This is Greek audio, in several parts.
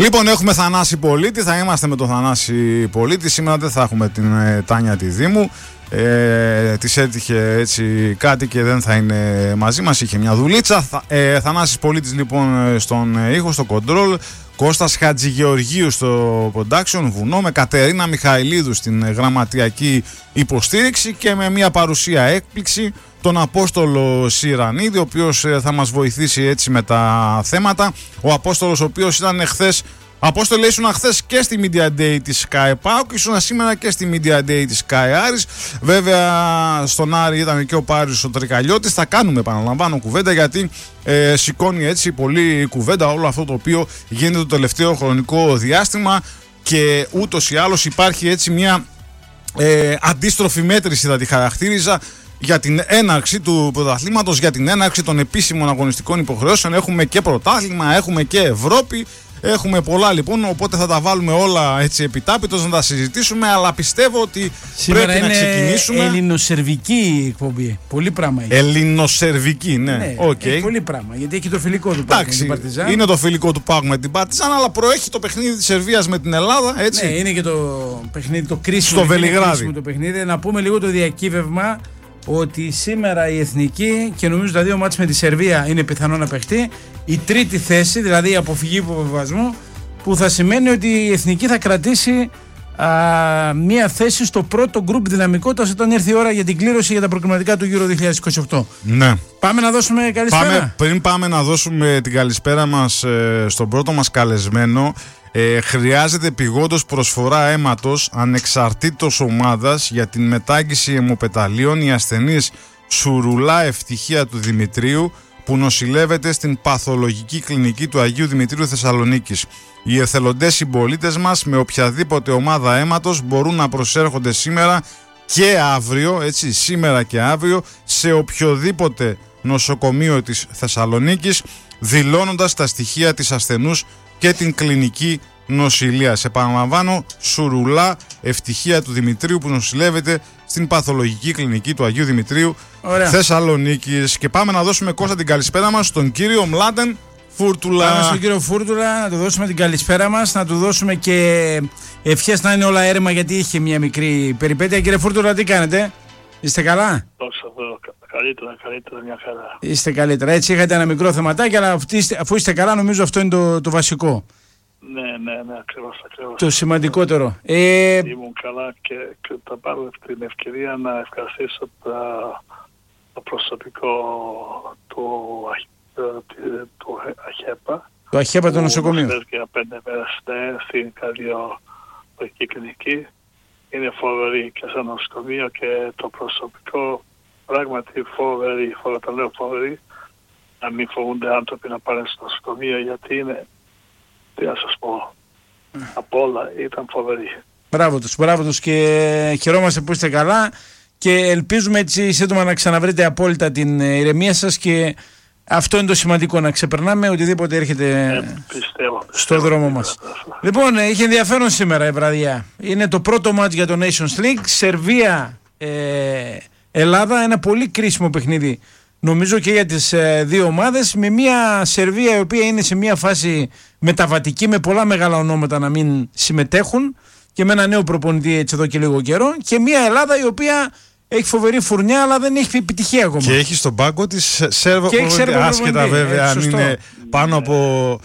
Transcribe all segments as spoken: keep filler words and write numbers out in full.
Λοιπόν, έχουμε Θανάση Πολίτη, θα είμαστε με τον Θανάση Πολίτη. Σήμερα δεν θα έχουμε την ε, Τάνια τη Δήμου. Ε, της έτυχε έτσι κάτι και δεν θα είναι μαζί μας, είχε μια δουλίτσα. Θα, ε, Θανάσης Πολίτης λοιπόν στον ήχο, στο control, Κώστας Χατζηγεωργίου στο production, Βουνό, με Κατερίνα Μιχαηλίδου στην γραμματιακή υποστήριξη και με μια παρουσία έκπληξη τον Απόστολο Σιρανίδη, ο οποίος θα μας βοηθήσει έτσι με τα θέματα. Ο Απόστολος, ο οποίος ήταν χθες, Απόστολε, ήσουν χθες και στη Media Day της Sky Pauk, ήσουν σήμερα και στη Media Day της Sky Άρης. Βέβαια στον Άρη ήταν και ο Πάρης ο Τρικαλιώτης. Θα κάνουμε, επαναλαμβάνω, κουβέντα, γιατί ε, σηκώνει έτσι πολύ κουβέντα όλο αυτό το οποίο γίνεται το τελευταίο χρονικό διάστημα και ούτως ή άλλως υπάρχει έτσι μια ε, αντίστροφη μέτρηση, θα τη χαρακτήριζα, για την έναρξη του πρωταθλήματος, για την έναρξη των επίσημων αγωνιστικών υποχρεώσεων. Έχουμε και πρωτάθλημα, έχουμε και Ευρώπη. Έχουμε πολλά λοιπόν, οπότε θα τα βάλουμε όλα έτσι επιτάπητος να τα συζητήσουμε, αλλά πιστεύω ότι σήμερα πρέπει να ξεκινήσουμε. Είναι ελληνοσερβική εκπομπή. Πολύ πράγμα έχει. Ελληνοσερβική, ναι. ναι okay. Έχει πολύ πράγμα. Γιατί έχει το φιλικό του Πάκου με την Παρτιζάν. Είναι το φιλικό του Πάκου με την Παρτιζάν, αλλά προέχει το παιχνίδι της Σερβίας με την Ελλάδα. Έτσι. Ναι, είναι και το παιχνίδι, το κρίσιμο. Στο Βελιγράδι. Το παιχνίδι. Να πούμε λίγο το διακύβευμα ότι σήμερα η Εθνική, και νομίζω τα δύο μάτς με τη Σερβία είναι πιθανό να παιχτεί, η τρίτη θέση, δηλαδή η αποφυγή υποβιβασμού, που θα σημαίνει ότι η Εθνική θα κρατήσει α, μία θέση στο πρώτο γκρουπ δυναμικότητας όταν έρθει η ώρα για την κλήρωση για τα προκριματικά του Euro δύο χιλιάδες είκοσι οκτώ. Ναι. Πάμε να δώσουμε καλησπέρα. Πάμε, πριν πάμε να δώσουμε την καλησπέρα μας ε, στον πρώτο μας καλεσμένο, Ε, χρειάζεται πηγόντως προσφορά αίματος ανεξαρτήτως ομάδας για την μετάγγιση αιμοπεταλίων η ασθενής Σουρουλά Ευτυχία του Δημητρίου, που νοσηλεύεται στην παθολογική κλινική του Αγίου Δημητρίου Θεσσαλονίκης. Οι εθελοντές συμπολίτες μας με οποιαδήποτε ομάδα αίματος μπορούν να προσέρχονται σήμερα και αύριο, έτσι, σήμερα και αύριο, σε οποιοδήποτε νοσοκομείο της Θεσσαλονίκης, δηλώνοντας τα στοιχεία της ασθενούς και την κλινική νοσηλεία. Σε επαναλαμβάνω, Σουρουλά Ευτυχία του Δημητρίου, που νοσηλεύεται στην παθολογική κλινική του Αγίου Δημητρίου Θεσσαλονίκης. Και πάμε να δώσουμε, Κώστα, την καλησπέρα μας στον κύριο Μλάντεν Φούρτουλα. Πάμε στον κύριο Φούρτουλα να του δώσουμε την καλησπέρα μας, να του δώσουμε και ευχές να είναι όλα έρημα, γιατί είχε μια μικρή περιπέτεια. Κύριε Φούρτουλα, τι κάνετε, είστε καλά? Καλύτερα, καλύτερα, μια χαρά. Είστε καλύτερα. Έτσι, είχατε ένα μικρό θεματάκι, αλλά αφού είστε καλά, νομίζω αυτό είναι το, το βασικό. Ναι, ναι, ναι, ακριβώς, ακριβώς. Το σημαντικότερο. Ε... Ήμουν καλά και, και θα πάρω την ευκαιρία να ευχαριστήσω τα, το προσωπικό του, του ΑΧΕΠΑ. Το ΑΧΕΠΑ, το νοσοκομείο. Που για πέντε μέρες στην καρδιολογική κλινική. Είναι φοβερή και σαν νοσοκομείο και το προσωπικό. Πράγματι φοβερή, το λέω φοβερή, να μην φοβούνται άνθρωποι να πάνε στο νοσοκομείο, γιατί είναι, τι να σας πω, από όλα ήταν φοβερή. Μπράβο τους, μπράβο τους, και χαιρόμαστε που είστε καλά και ελπίζουμε έτσι σύντομα να ξαναβρείτε απόλυτα την ηρεμία σας, και αυτό είναι το σημαντικό, να ξεπερνάμε οτιδήποτε έρχεται ε, πιστεύω, στο πιστεύω, δρόμο μας. Λοιπόν, είχε ενδιαφέρον σήμερα η βραδιά. Είναι το πρώτο μάτς για το Nations League, Σερβία ε, Ελλάδα, ένα πολύ κρίσιμο παιχνίδι νομίζω και για τις ε, δύο ομάδες, με μια Σερβία η οποία είναι σε μια φάση μεταβατική, με πολλά μεγάλα ονόματα να μην συμμετέχουν και με ένα νέο προπονητή έτσι εδώ και λίγο καιρό, και μια Ελλάδα η οποία έχει φοβερή φουρνιά αλλά δεν έχει επιτυχία ακόμα. Και έχει στον πάγκο της Σέρβο προπονητή, άσχετα βέβαια αν είναι πάνω από...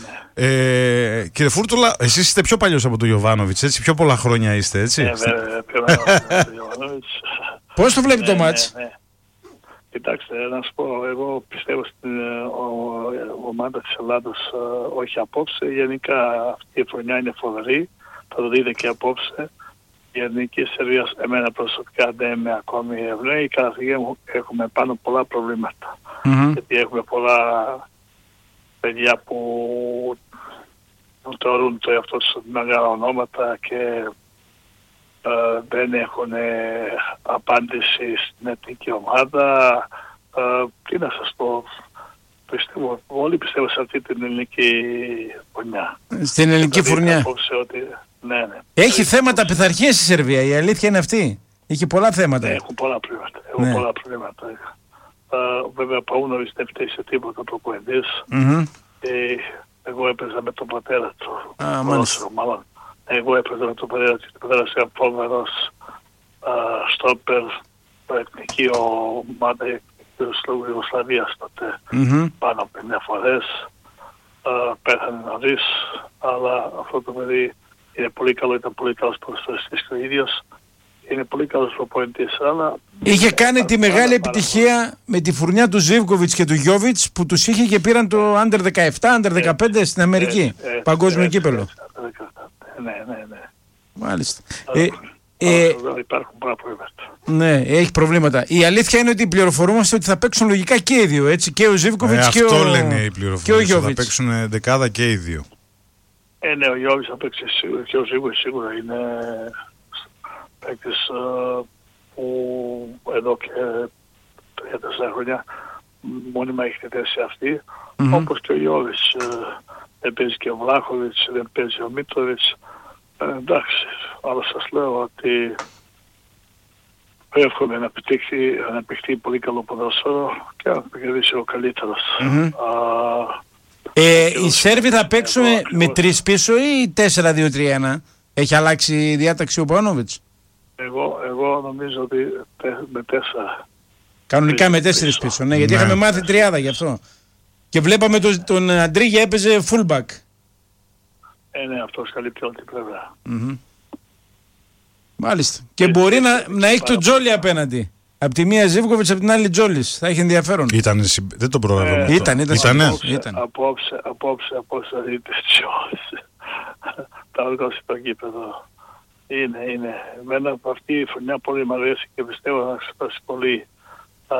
Ε, κύριε Φούρτουλα, εσείς είστε πιο παλιός από τον Γιοβάνοβιτς, έτσι, πιο πολλά χρόνια είστε, έτσι. Ναι, βέβαια, πιο παλιός από τον Γιοβάνοβιτς. Πώς το βλέπει το μάτς? Ναι, ναι. Κοιτάξτε, να σου πω, εγώ πιστεύω στην ο, ομάδα της Ελλάδος, όχι απόψε, γενικά αυτή η χρονιά είναι φοβερή, θα το δείτε και απόψε. Η Εθνική Σερβία, εμένα προσωπικά δεν με ακόμη ευνέει, κατά τη μου έχουμε πάνω πολλά προβλήματα. Mm-hmm. Γιατί έχουμε πολλά παιδιά που θεωρούν το εαυτό τους μεγάλα ονόματα και Uh, δεν έχουν ε, απάντηση στην εθνική ομάδα. Uh, τι να σας πω, πιστεύω, όλοι πιστεύω σε αυτή την ελληνική φουρνιά. Στην ελληνική φουρνιά. Ότι, ναι, ναι. Έχει θέματα πειθαρχίας η Σερβία, η αλήθεια είναι αυτή. Έχει πολλά θέματα. Ναι, έχουν πολλά προβλήματα. Έχουν ναι. πολλά προβλήματα. Uh, βέβαια, Παούνοβιτς δεν φταίει σε τίποτα προπονητής. Mm-hmm. Ε, Εγώ έπαιζα με τον πατέρα του. Α, μάλιστα. Μάλλον. Εγώ έπαιζα με τον πατέρα του και τον πατέρα ήταν φοβερός στόπερ, εθνική ομάδα της Ιουγκοσλαβίας τότε, Mm-hmm. πάνω από πενήντα φορές. Uh, πέθανε νωρίς, αλλά αυτό το παιδί είναι πολύ καλό, ήταν πολύ καλός ποδοσφαιριστής και ο ίδιος. Είναι πολύ καλός προπονητής, αλλά... Είχε κάνει τη μεγάλη επιτυχία με τη φουρνιά του Ζίβκοβιτς και του Γιόβιτς που τους είχε και πήραν το Under δεκαεπτά, Under δεκαπέντε στην Αμερική. Παγκόσμιο κύπελλο. Ναι, ναι, ναι. Μάλιστα. Ε, υπάρχουν πολλά προβλήματα. Ναι, έχει προβλήματα. Η αλήθεια είναι ότι πληροφορούμαστε ότι θα παίξουν λογικά και οι δύο, έτσι, και ο Ζίβκοβιτς ε, και ο Αυτό λένε οι πληροφορίες, θα παίξουν δεκάδα και οι δύο. Ε, ναι, ο Γιόβιτς θα παίξει και ο Ζίβκοβιτς σίγουρα είναι παίκτης uh, που εδώ και τρία τέσσερα χρόνια μόνιμα έχει τη θέση αυτή, mm-hmm. όπως και ο Γιόβιτς. Uh, δεν παίζει και ο Βλάχοβιτς, δεν παίζει ο Μίτροβιτς. Ε, εντάξει, αλλά σας λέω ότι εύχομαι να πετύχει, να παιχτεί πολύ καλό ποδόσφαιρο και να κερδίσει ο καλύτερος. Mm-hmm. Uh, ε, οι Σέρβοι θα παίξουν εγώ, με τρεις πίσω ή τέσσερα δύο τρία ένα. Έχει αλλάξει η διάταξη ο Πάνοβιτς. Εγώ, εγώ νομίζω ότι με τέσσερα. Κανονικά με τέσσερις πίσω, ναι, γιατί ναι. είχαμε μάθει τριάδα γι' αυτό. Και βλέπαμε τον, τον Αντρίγια έπαιζε fullback. Ε, ναι, αυτός καλύπτει όλη την πλευρά. Mm-hmm. Μάλιστα. Και ε, μπορεί ε, να, ε, να έχει τον Τζόλι απέναντι. Απ' τη μία Ζίβκοβιτς, απ' την άλλη Τζόλις. Θα έχει ενδιαφέρον. Ήτανε, δεν το πρόγραμμα. Ε, ήταν, ήταν. Ήτανε. Απόψε, ήταν. απόψε, απόψε, απόψε, δείτε Τζόλις. Τα οργώσει το γήπεδο. Είναι, είναι. Εμένα από αυτή η χρονιά πολύ μου αρέσει και πιστεύω να εξετάσει πολύ. Α,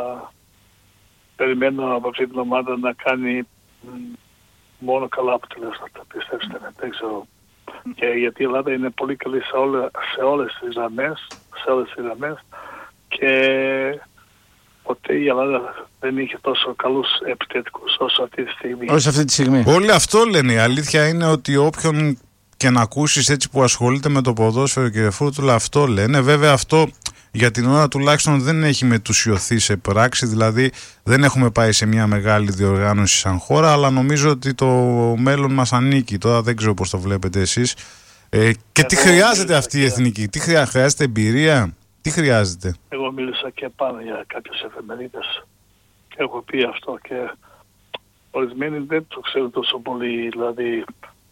περιμένω από αυτή την ομάδα να κάνει μ, μόνο καλά αποτελέσματα. Πιστέψτε με, δεν ξέρω. Και γιατί η Ελλάδα είναι πολύ καλή σε, όλε, σε όλες τις γραμμές, σε όλες τις γραμμές και ποτέ η Ελλάδα δεν είχε τόσο καλούς επιθετικούς όσο αυτή τη στιγμή. Όσο αυτή τη στιγμή. Όλοι αυτό λένε. Η αλήθεια είναι ότι όποιον και να ακούσεις έτσι που ασχολείται με το ποδόσφαιρο, κύριε Φούρτουλα, αυτό λένε. Βέβαια αυτό για την ώρα τουλάχιστον δεν έχει μετουσιωθεί σε πράξη, δηλαδή δεν έχουμε πάει σε μια μεγάλη διοργάνωση σαν χώρα, αλλά νομίζω ότι το μέλλον μας ανήκει. Τώρα δεν ξέρω πώς το βλέπετε εσείς. Ε, και τι χρειάζεται αυτή η εθνική, τι χρειά, χρειάζεται εμπειρία, τι χρειάζεται. Εγώ μίλησα και πάνω για κάποιες εφημερίδες και έχω πει αυτό και ορισμένοι δεν το ξέρουν τόσο πολύ, δηλαδή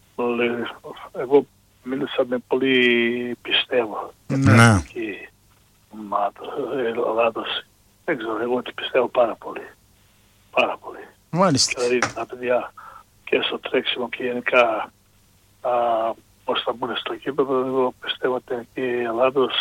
εγώ μίλησα με πολύ πιστεύω. Ναι. Ομάδα, Ελλάδος. Δεν ξέρω, εγώ ότι πιστεύω πάρα πολύ. Πάρα πολύ. Μάλιστα. Δηλαδή τα παιδιά και στο τρέξιμο και γενικά α, πώς θα μπουν στο κήπεδο, εγώ πιστεύω ότι και η Ελλάδος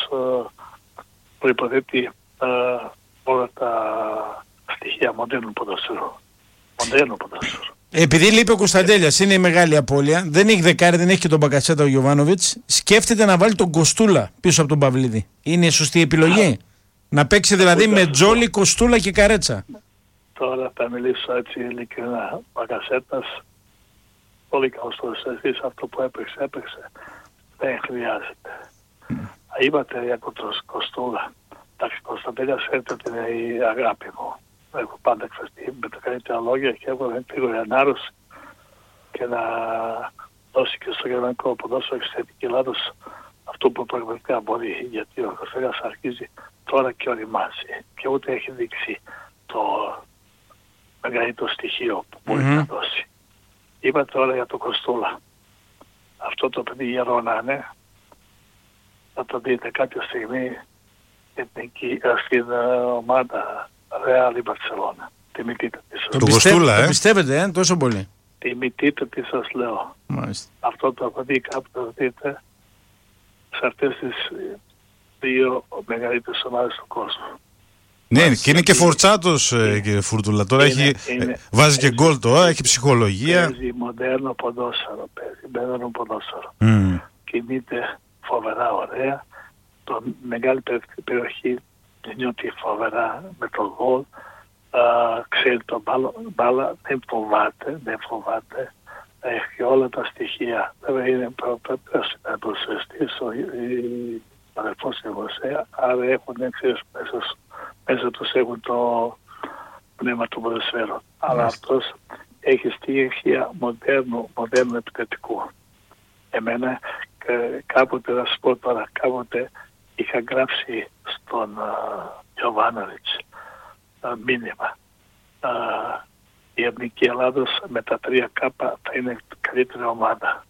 προϋποθέτει όλα τα στοιχεία μοντέρνου ποδοσφαίρου. Μοντέρνου ποδοσφαίρου. Επειδή λείπει ο Κωνσταντέλιας, είναι η μεγάλη απώλεια, δεν έχει δεκάρι, δεν έχει και τον Μπακατσέτα ο Γιοβάνοβιτς, σκέφτεται να βάλει τον Κοστούλα πίσω από τον Παυλίδη. Είναι η σωστή επιλογή? Να παίξει δηλαδή με Τζόλι, Κοστούλα και Καρέτσα. Τώρα θα μιλήσω έτσι ειλικρινά. Ο Μπακατσέτας, πολύ καλός ποδοσφαιριστής, αυτό που έπαιξε, έπαιξε. Δεν χρειάζεται. Mm. Είπατε για Κοστούλα. Εντάξει, Κωνσταντέλιας φαίνεται ότι είναι η αγάπη μου. Έχω πάντα εκφραστεί με τα καλύτερα λόγια και έχω φύγω για ανάρρωση και να δώσει και στο γερμανικό ποδόσφαιρο και στην Εθνική Ελλάδος αυτό που πραγματικά μπορεί, γιατί ο Κωνσταντέλιας αρχίζει τώρα και οριμάζει και ούτε έχει δείξει το μεγαλύτερο στοιχείο που μπορεί mm-hmm. να δώσει. Είπα τώρα για το Κοστούλα. Αυτό το παιδί γερό να είναι, θα το δείτε κάποια στιγμή στην ομάδα Ρεάλ Μπαρσελόνα. Τιμητείτε τη σας. Το Κοστούλα, ε. Το πιστεύετε, ε, τόσο πολύ. Τιμητείτε τι σας λέω. Μάλιστα. Αυτό το έχω δει κάπου, το δείτε σε αυτές τις δύο μεγαλύτερες ομάδες του κόσμου. Ναι, Μάλιστα. Και είναι και φορτσάτος, ε, κύριε Φούρτουλα. Τώρα είναι, έχει, είναι, ε, βάζει παίζει, και γκολ τώρα, έχει ψυχολογία. Παίζει μοντέρνο ποδόσφαιρο, παίζει μοντέρνο ποδόσφαιρο. Mm. Κινείται φοβερά ωραία. Το μεγάλη περιοχή νιώθει φοβερά με τον γκολ. Uh, ξέρει τον μπάλα, μπάλα, δεν φοβάται, δεν φοβάται. Έχει όλα τα στοιχεία. Βέβαια είναι προσεστής, η αδερφός της Βοσέα, άρα έχουν, ξέρεις, μέσα, μέσα τους έχουν το πνεύμα του ποδοσφαίρου. Αλλά αυτός έχει στοιχεία μοντέρνου, μοντέρνου επιθετικού. Εμένα κάποτε, θα σου πω τώρα, κάποτε είχα γράψει στον Γιοβάνοβιτς μήνυμα. Α, η Εθνική Ελλάδος με τα τρία κάπα θα είναι καλύτερη ομάδα.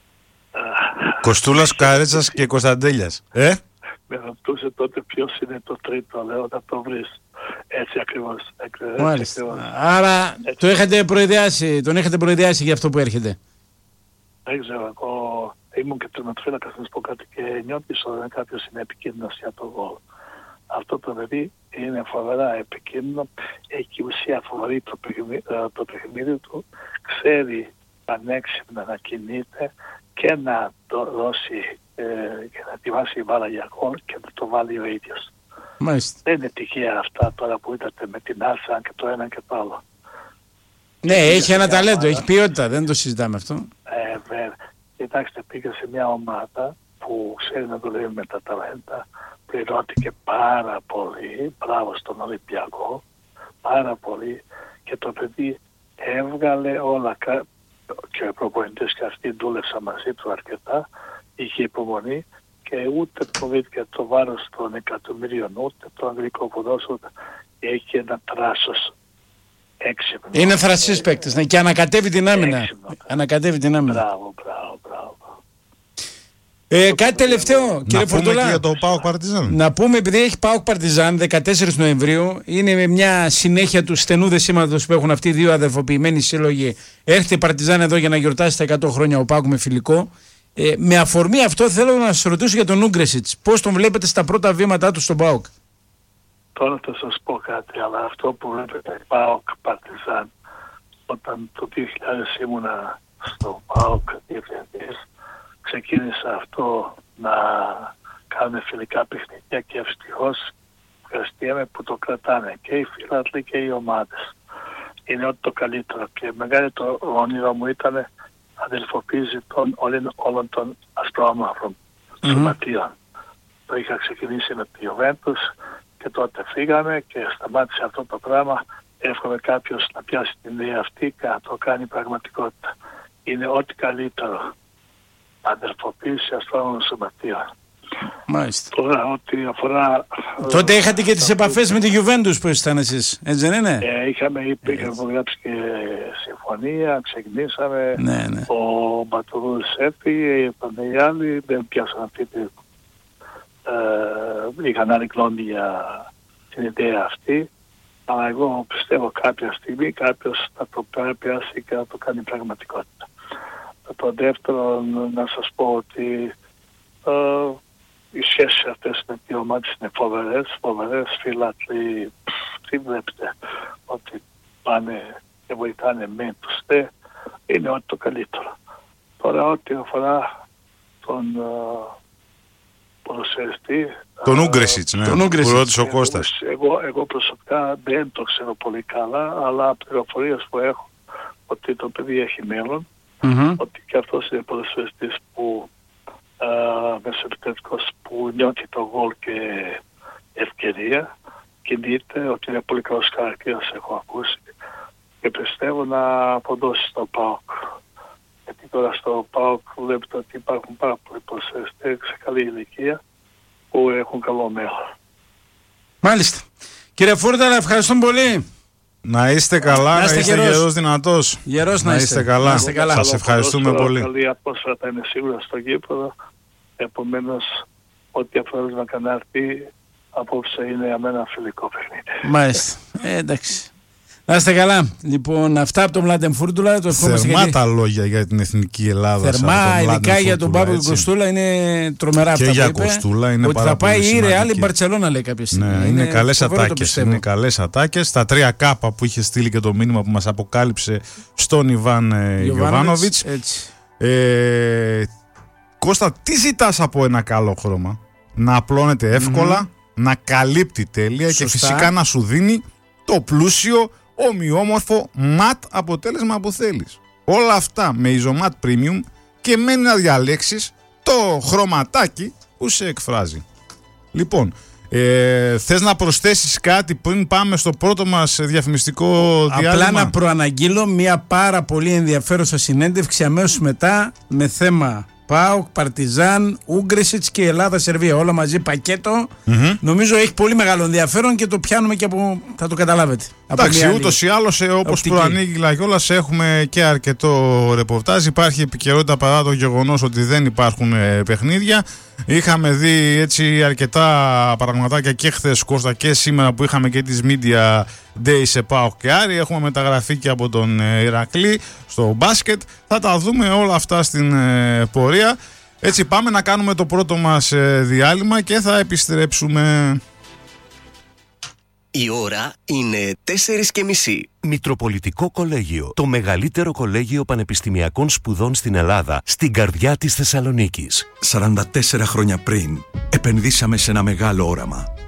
Κοστούλας, Καρέτσας και Κωνσταντέλιας. Ε? Με ρωτούσε τότε ποιος είναι το τρίτο, λέω, θα το βρεις. Έτσι ακριβώς. Μάλιστα. ακριβώς. Άρα έτσι. το έχετε προειδιάσει, τον έχετε προειδιάσει για αυτό που έρχεται. Δεν ξέρω, εγώ ήμουν και τερματοφύλακας να σου πω κάτι και νιώθεις όταν κάποιος είναι επικίνδυνος για το γκολ. Αυτό το παιδί είναι φοβερά επικίνδυνο, έχει ουσία φοβερή το παιχνίδι, το παιχνίδι του, ξέρει πανέξυπνα να κινείται και να το δώσει ε, και να τη βάσει η μπάλα για γκολ και να το βάλει ο ίδιος. Μάλιστα. Δεν είναι τυχαία αυτά τώρα που είδατε με την Άρσα και το ένα και το άλλο. Ναι, έχει ένα ταλέντο, έχει ποιότητα, δεν το συζητάμε αυτό. Ε, βέβαια. Κοιτάξτε, πήγα σε μια ομάδα που ξέρει να δουλεύει με τα ταλέντα, πληρώθηκε πάρα πολύ, μπράβο στον Ολυμπιακό, πάρα πολύ, και το παιδί έβγαλε όλα, και ο προπονητής και αυτοί δούλεψαν μαζί του αρκετά, είχε υπομονή και ούτε φοβήθηκε το βάρος των εκατομμύριων, ούτε το αγγλικό ποδόσφαιρο, έχει ένα τράσος. Έξυπνο. Είναι θρασής παίκτης, ναι, και ανακατεύει την άμυνα. Έξυπνο. Ανακατεύει την άμυνα. Μπράβο, μπράβο, μπράβο. Ε, κάτι τελευταίο, Να κύριε πούμε Φορτουλά. και για το ΠΑΟΚ Παρτιζάν. Να πούμε, επειδή έχει ΠΑΟΚ Παρτιζάν δεκατέσσερις Νοεμβρίου, είναι με μια συνέχεια του στενού δεσίματος που έχουν αυτοί οι δύο αδερφοποιημένοι σύλλογοι. Έρχεται η Παρτιζάν εδώ για να γιορτάσει τα εκατό χρόνια ο ΠΑΟΚ με φιλικό. Ε, με αφορμή αυτό θέλω να σας ρωτήσω για τον Ούγκρεσιτς. Πώς τον βλέπετε στα πρώτα βήματά του στον ΠΑΟΚ? Τώρα θα σας πω κάτι, αλλά αυτό που βλέπετε ΠΑΟΚ Παρτιζάν, όταν το δύο χιλιάδες ήμουνα στο ΠΑΟΚ διευθυντής, ξεκίνησα αυτό να κάνουμε φιλικά παιχνίδια και ευτυχώς ευχαριστούμε που το κρατάνε και οι φίλαθλοι και οι ομάδες. Είναι ό,τι το καλύτερο και μεγάλο το όνειρο μου ήταν αδελφοποίηση των όλων, όλων των ασπρόμαυρων mm-hmm. σωματείων. Το είχα ξεκινήσει με τη Juventus και τότε φύγαμε και σταμάτησε αυτό το πράγμα. Εύχομαι κάποιος να πιάσει την ιδέα αυτή και να το κάνει πραγματικότητα. Είναι ό,τι καλύτερο. Αδερφοποίηση ασπρόμαυρων σωματείων. Μάλιστα. Τώρα ό,τι αφορά... Τότε είχατε και τις επαφές με τη Juventus που ήσασταν εσείς, έτσι δεν είναι? Ε, είχαμε, είχαμε γράψει και συμφωνία, ξεκινήσαμε, ναι, ναι. Ο Μπατουρούς έφυγε, είπαν οι άλλοι, δεν πιάσαν αυτή τη... Ε, είχαν άλλη γνώμη για την ιδέα αυτή, αλλά εγώ πιστεύω κάποια στιγμή κάποιος θα το πιάσει και θα το κάνει πραγματικότητα. Το δεύτερο, να σας πω ότι ε, οι σχέσεις αυτές με τις ομάδες είναι φοβερές, φοβερές φίλατλοι, τι βλέπετε, ότι πάνε και βοηθάνε με τους τε, είναι ό,τι το καλύτερο. Τώρα ό,τι αφορά τον uh, ποδοσφαιριστή... Τον Ούγκρεσιτς, ναι, τον Ούγκρεσιτς, που ρώτησε ο Κώστας. Εγώ, εγώ προσωπικά δεν το ξέρω πολύ καλά, αλλά πληροφορίες που έχω ότι το παιδί έχει μέλλον, mm-hmm. ότι και αυτός είναι ποδοσφαιριστής που Uh, μεσοεπιθετικός που νιώθει το γκολ και ευκαιρία, κινείται, ότι είναι πολύ καλός χαρακτήρας, έχω ακούσει και πιστεύω να αποδώσει στο ΠΑΟΚ. Γιατί τώρα στο ΠΑΟΚ βλέπετε ότι υπάρχουν πάρα πολλοί ποδοσφαιριστές σε καλή ηλικία που έχουν καλό μέλλον. Μάλιστα. Κύριε Φούρταλα, ευχαριστούμε πολύ. Να είστε καλά, να είστε, είστε γερός δυνατός. Γερός να, να είστε. είστε καλά. Να είστε καλά. Σας ευχαριστούμε πολύ. Καλή ατμόσφαιρα θα είναι σίγουρα στο γήπεδο. Επομένως, ό,τι αφορά να κανάρθει, απόψε είναι για μένα φιλικό παιχνίδι. Μάλιστα. Ε, εντάξει. Να είστε καλά. Λοιπόν, αυτά από τον Μλάντεν Φούρτουλα. Το Θερμά γιατί... τα λόγια για την εθνική Ελλάδα. Θερμά, ειδικά για τον Πάπο Κοστούλα είναι τρομερά και αυτά. Και για είπε, Κοστούλα είναι ότι πάρα πολύ σημαντική. Ότι θα πάει η Ρεάλ η Μπαρτσελώνα, λέει κάποια στιγμή. Ναι, είναι, είναι καλές ατάκες. Είναι καλές ατάκες. Τα τρία κάπα που είχε στείλει και το μήνυμα που μας αποκάλυψε στον Ιβάν Γιοβάνοβιτς. Ε, Κώστα, τι ζητάς από ένα καλό χρώμα? Να απλώνεται εύκολα, mm-hmm. να καλύπτει τέλεια. Σωστά. Και φυσικά να σου δίνει το πλούσιο, ομοιόμορφο ματ αποτέλεσμα που θέλεις. Όλα αυτά με Ιζωμάτ Premium και μένει να διαλέξεις το χρωματάκι που σε εκφράζει. Λοιπόν, Ε, θες να προσθέσεις κάτι πριν πάμε στο πρώτο μας διαφημιστικό διάλειμμα? Απλά να προαναγγείλω μια πάρα πολύ ενδιαφέρουσα συνέντευξη αμέσως μετά με θέμα ΠΑΟΚ, Παρτιζάν, Ούγκρισιτς και Ελλάδα-Σερβία. Όλα μαζί πακέτο. Mm-hmm. Νομίζω έχει πολύ μεγάλο ενδιαφέρον και το πιάνουμε και από. Θα το καταλάβετε. Εντάξει, ούτως ή άλλως, όπως προανήγγειλα κιόλας, έχουμε και αρκετό ρεπορτάζ. Υπάρχει επικαιρότητα παρά το γεγονός ότι δεν υπάρχουν ε, παιχνίδια. Είχαμε δει έτσι αρκετά πραγματάκια και χθες, Κώστα, και σήμερα που είχαμε και τις Media Day σε ΠΑΟΚ και Άρη. Έχουμε μεταγραφεί και από τον ε, Ηρακλή στο μπάσκετ. Θα τα δούμε όλα αυτά στην ε, πορεία. Έτσι πάμε να κάνουμε το πρώτο μας ε, διάλειμμα και θα επιστρέψουμε. Η ώρα είναι τέσσερις και μισή. Μητροπολιτικό Κολέγιο. Το μεγαλύτερο κολέγιο πανεπιστημιακών σπουδών στην Ελλάδα, στην καρδιά της Θεσσαλονίκης. σαράντα τέσσερα χρόνια πριν, επενδύσαμε σε ένα μεγάλο όραμα.